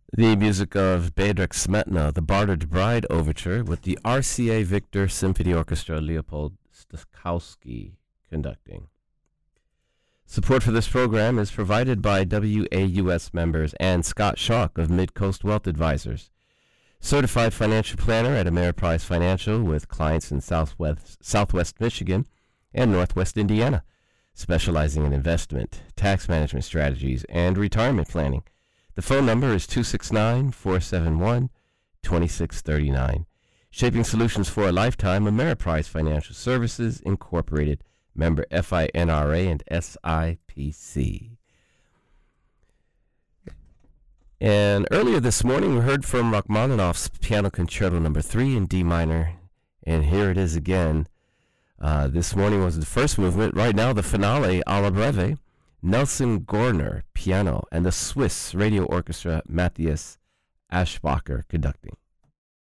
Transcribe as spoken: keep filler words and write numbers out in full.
The music of Bedřich Smetana, the Bartered Bride Overture, with the R C A Victor Symphony Orchestra, Leopold Stokowski conducting. Support for this program is provided by W A U S members and Scott Schock of Midcoast Wealth Advisors, certified financial planner at Ameriprise Financial with clients in Southwest, Southwest Michigan and Northwest Indiana, specializing in investment, tax management strategies, and retirement planning. The phone number is two six nine, four seven one, two six three nine. Shaping Solutions for a Lifetime, Ameriprise Financial Services, Incorporated, member F I N R A and S I P C. And earlier this morning, we heard from Rachmaninoff's Piano Concerto number three in D minor, and here it is again. Uh, this morning was the first movement. Right now, the finale, Alla Breve, Nelson Gorner, piano, and the Swiss Radio Orchestra, Matthias Aschbacher conducting.